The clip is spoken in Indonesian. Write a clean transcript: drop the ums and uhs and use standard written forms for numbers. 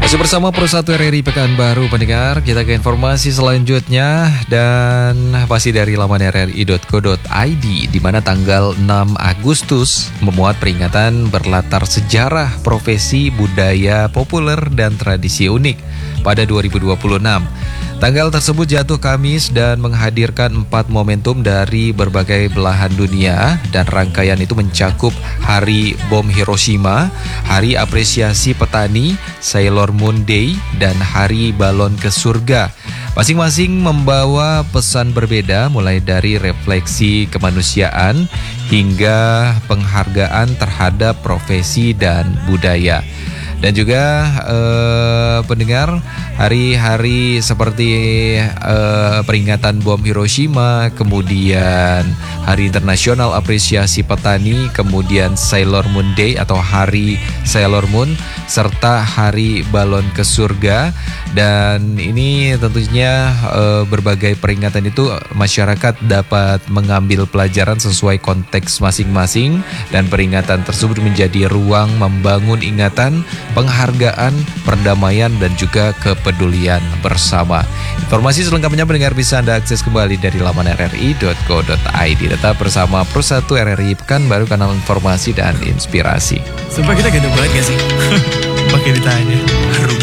Masih bersama Pro 1 RRI Pekanbaru pendengar, kita ke informasi selanjutnya dan masih dari laman rri.co.id di mana tanggal 6 Agustus memuat peringatan berlatar sejarah profesi budaya populer dan tradisi unik pada 2026. Tanggal tersebut jatuh Kamis dan menghadirkan 4 momentum dari berbagai belahan dunia dan rangkaian itu mencakup Hari Bom Hiroshima, Hari Apresiasi Petani, Sailor Moon Day, dan Hari Balon ke Surga. Masing-masing membawa pesan berbeda mulai dari refleksi kemanusiaan hingga penghargaan terhadap profesi dan budaya. Dan juga pendengar, hari-hari seperti peringatan bom Hiroshima, kemudian Hari Internasional Apresiasi Petani, kemudian Sailor Moon Day atau Hari Sailor Moon, serta Hari Balon ke Surga. Dan ini tentunya berbagai peringatan itu masyarakat dapat mengambil pelajaran sesuai konteks masing-masing, dan peringatan tersebut menjadi ruang membangun ingatan, penghargaan, perdamaian, dan juga kepedulian bersama. Informasi selengkapnya pendengar bisa Anda akses kembali dari laman rri.co.id. Tetap bersama Pro 1 RRI Pekanbaru, kanal informasi dan inspirasi. Sumpah kita gede banget gak sih? Pakai ditanya.